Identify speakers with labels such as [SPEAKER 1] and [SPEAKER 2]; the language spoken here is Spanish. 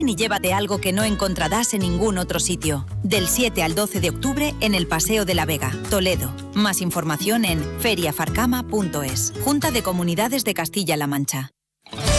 [SPEAKER 1] y llévate algo que no encontrarás en ningún otro sitio. Del 7 al 12 de octubre en el Paseo de la Vega, Toledo. Más información en feriafarcama.es. Junta de Comunidades de Castilla-La Mancha.